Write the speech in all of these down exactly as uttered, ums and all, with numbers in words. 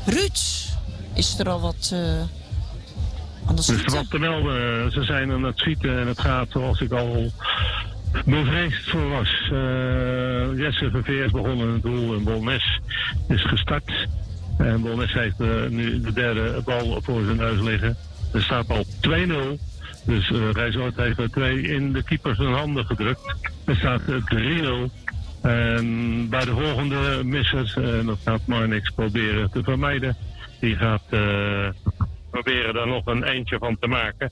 Ruud, is er al wat uh, aan de schieten? Dus wat te melden, ze zijn aan het schieten en het gaat zoals ik al bevreesd voor was. Uh, Jesse Verveer is begonnen in het doel en Bolnes is gestart. En Bolnes heeft uh, nu de derde bal voor zijn neus liggen. Er staat al twee nul. Dus uh, Rijsoord heeft er twee in de keeper zijn handen gedrukt. Er staat uh, drie nul. En bij de volgende misser, uh, dat gaat Marnix proberen te vermijden. Die gaat uh, proberen daar nog een eentje van te maken.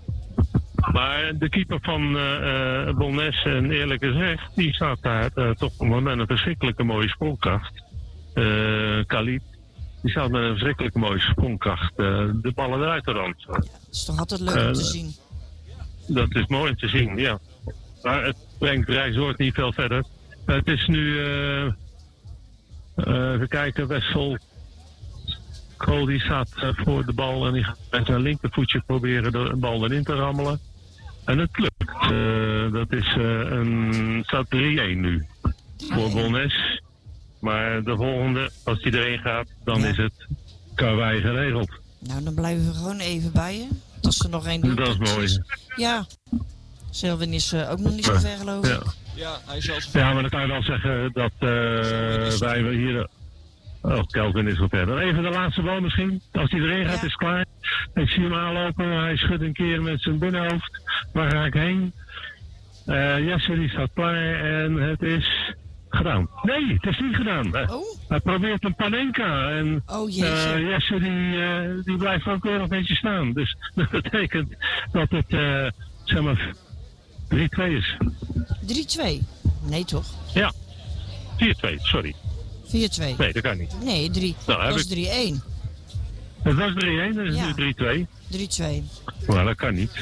Maar de keeper van uh, uh, Bolnes, en eerlijk gezegd, die staat daar uh, toch met een verschrikkelijke mooie sprongkracht. Uh, Khalid, die staat met een verschrikkelijke mooie sprongkracht uh, de ballen eruit te rand. Het is toch altijd leuk uh, om te zien? Dat is mooi om te zien, ja. Maar het brengt Rijsoord niet veel verder. Uh, het is nu, uh, uh, even kijken, Wessel Kool die staat uh, voor de bal en die gaat met zijn linkervoetje proberen de bal erin te rammelen. En het lukt. Uh, dat is uh, een, staat drie-een nu voor Bolnes. Maar de volgende, als die erin gaat, dan ja. is het karwei geregeld. Nou, dan blijven we gewoon even bij je. Als er nog één doet. Dat is mooi. Is. Ja. Selwyn is uh, ook nog niet zo ver geloof ik. Ja. Ja, hij is zelfs... ja, maar dan kan je wel zeggen dat uh, wij hier... Oh, Kelvin is wel verder. Even de laatste bal misschien. Als hij erin gaat, ja. is het klaar. Ik zie hem aanlopen. Hij schudt een keer met zijn binnenhoofd. Waar ga ik heen? Uh, Jesse die staat klaar en het is gedaan. Nee, het is niet gedaan. Oh? Hij probeert een panenka. En oh, uh, Jesse die, uh, die blijft ook weer een beetje staan. Dus dat betekent dat het uh, zeg maar drie-twee is. drie-twee? Nee toch? Ja, vier-twee, sorry. vier-twee? Nee, dat kan niet. Nee, drie. Nou, dat was ik... drie-een. Het was drie-een, dat is ja. nu drie-twee. drie-twee. Maar dat kan niet.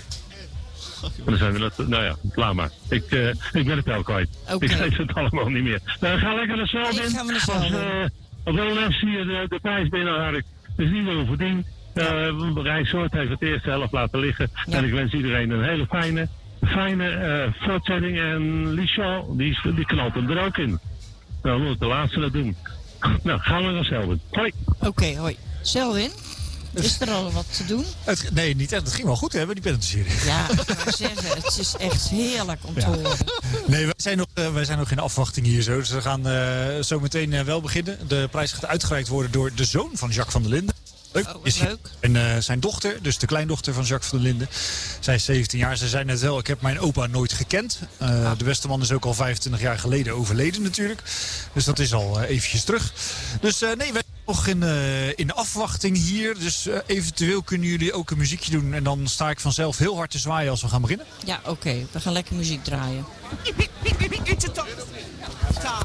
Dan zijn we dat, nou ja, laat maar. Ik, uh, ik ben het wel kwijt. Okay. Ik weet het allemaal niet meer. Nou, ga lekker naar Selwyn. Ik ga naar Selwyn. Als, uh, als Bolnes hier de, de prijs binnenharkt, is niet meer verdiend. Uh, Rijsoord heeft het eerste helft laten liggen. Ja. En ik wens iedereen een hele fijne, fijne uh, voortzetting. En Lichon, die, die knalt hem er ook in. Nou, moet de laatste dat doen. Nou, gaan we naar Selwyn. Hoi. Oké, okay, hoi. Selwyn? Is er al wat te doen? Het, nee, niet echt. Het ging wel goed, hè, die penalty-serie. Ja, ik wou zeggen, het is echt heerlijk om te ja. horen. Nee, wij zijn, nog, uh, wij zijn nog in afwachting hier zo. Dus we gaan uh, zo meteen uh, wel beginnen. De prijs gaat uitgereikt worden door de zoon van Jacques van der Linden. Leuk. Oh, is leuk. En uh, zijn dochter, dus de kleindochter van Jacques van der Linden. Zij is zeventien jaar. Ze zei net wel, ik heb mijn opa nooit gekend. Uh, ah. De beste man is ook al vijfentwintig jaar geleden overleden natuurlijk. Dus dat is al uh, eventjes terug. Dus uh, nee, wij zijn nog in, uh, in afwachting hier. Dus uh, eventueel kunnen jullie ook een muziekje doen. En dan sta ik vanzelf heel hard te zwaaien als we gaan beginnen. Ja, oké. Okay. We gaan lekker muziek draaien.